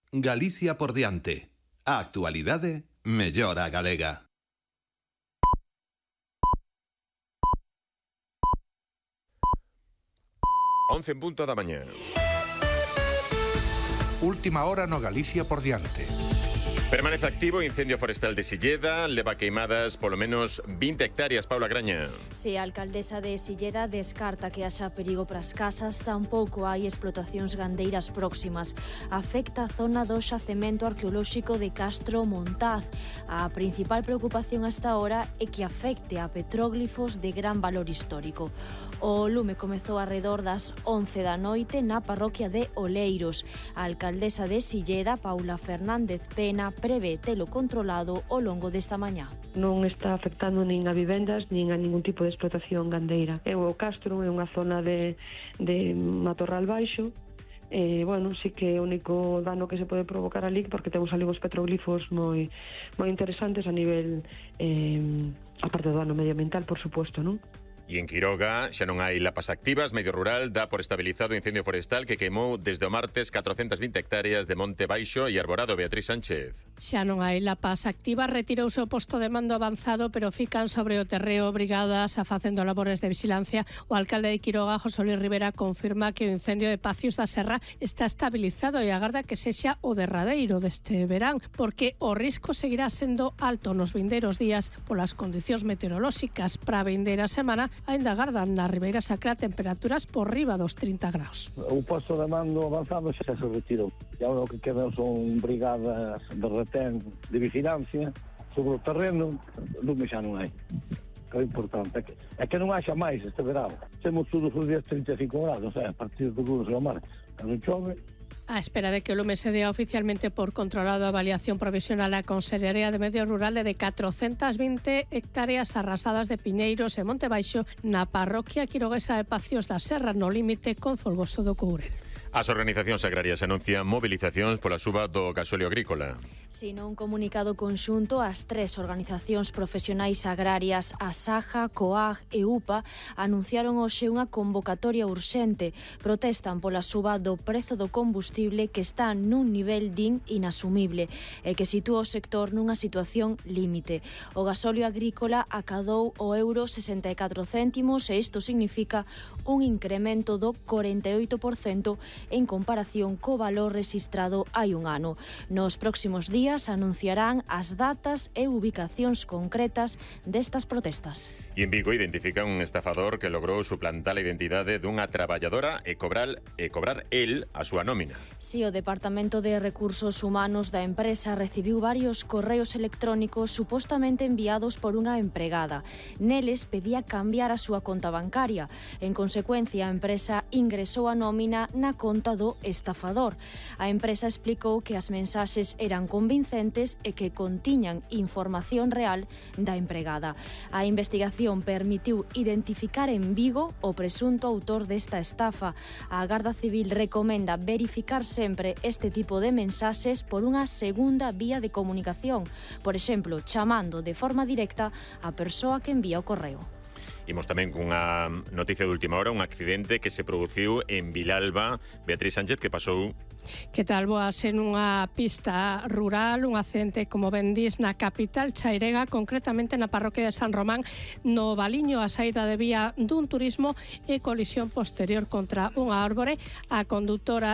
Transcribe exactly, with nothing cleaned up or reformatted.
Galicia por diante. A actualidade mellora a galega. once en punto da mañá. Última hora no Galicia por diante. Permanece activo o incendio forestal de Silleda, leva queimadas polo menos vinte hectáreas. Paula Graña. Si a alcaldesa de Silleda descarta que haxa perigo para as casas, tampouco hai explotacións gandeiras próximas. Afecta a zona do xacemento arqueolóxico de Castro Montaz. A principal preocupación hasta ahora é que afecte a petróglifos de gran valor histórico. O lume comezou arredor das once da noite na parroquia de Oleiros. A alcaldesa de Silleda, Paula Fernández Pena, prevé telo controlado ao longo desta mañá. Non está afectando nin a vivendas nin a ningún tipo de explotación gandeira. É o Castro, é unha zona de, de matorral baixo. Eh, bueno, sí que é o único dano que se pode provocar ali, porque temos ali uns petroglifos moi moi interesantes a nivel eh, aparte do dano medioambiental, por suposto, non? E en Quiroga xa non hai lapas activas. Medio Rural dá por estabilizado o incendio forestal que queimou desde o martes catrocentas vinte hectáreas de monte baixo e arborado. Beatriz Sánchez. Xa non hai lapas activas, retirouse o posto de mando avanzado, pero fican sobre o terreo brigadas a facendo labores de vigilancia. O alcalde de Quiroga, José Luis Rivera, confirma que o incendio de Pacios da Serra está estabilizado e agarda que sexa o derradeiro deste verán, porque o risco seguirá sendo alto nos vindeiros días polas condicións meteorolóxicas. Para a vindeira semana ainda agardan na Ribeira Sacra temperaturas por riba dos trinta graus. O posto de mando avanzado xa se retirou. E agora o que quedan son brigadas de retén de vigilancia sobre o terreno, lume xa non hai. Que é importante é que, é que non haxa máis este verão. Temos todos os días trinta e cinco grados, é, a partir do lunes ao martes. Cando chove. A espera de que o lume se dea oficialmente por controlado a avaliación provisional, a Consellería de Medio Rural é de catrocentas vinte hectáreas arrasadas de pineiros e monte baixo na parroquia quiroguesa de Pacios da Serra, no límite con Folgoso do Courel. As organizacións agrarias anuncian mobilizacións pola suba do gasóleo agrícola. Si nun comunicado conxunto, as tres organizacións profesionais agrarias, a SAJA, COAG e UPA, anunciaron hoxe unha convocatoria urxente. Protestan pola suba do prezo do combustible que está nun nivel din inasumible e que sitúa o sector nunha situación límite. O gasóleo agrícola acadou o euro sesenta e catro céntimos e isto significa un incremento do corenta e oito por cento en comparación co valor rexistrado hai un ano. Nos próximos días anunciarán as datas e ubicacións concretas destas protestas. E en Vigo identifican un estafador que logrou suplantar a identidade dunha traballadora e cobrar, e cobrar el a súa nómina. Si, o Departamento de Recursos Humanos da empresa recibiu varios correos electrónicos supostamente enviados por unha empregada. Neles pedía cambiar a súa conta bancaria. En consecuencia, a empresa ingresou a nómina na conta do estafador. A empresa explicou que as mensaxes eran convincentes e que contiñan información real da empregada. A investigación permitiu identificar en Vigo o presunto autor desta estafa. A Garda Civil recomenda verificar sempre este tipo de mensaxes por unha segunda vía de comunicación, por exemplo, chamando de forma directa a persoa que envía o correo. Imos tamén cunha noticia de última hora, un accidente que se produciu en Vilalba. Beatriz Sánchez, que pasou? Que tal, boas, en unha pista rural, un accidente, como ben dis, na capital chairega, concretamente na parroquia de San Román, no Valiño, a saída de vía dun turismo e colisión posterior contra unha árbore. A condutora